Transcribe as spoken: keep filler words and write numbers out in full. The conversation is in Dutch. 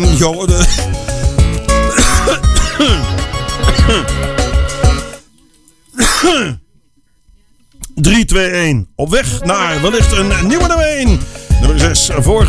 Jo, de... drie, twee, één. Op weg naar wellicht een nieuwe nummer één. Nummer zes. Vorige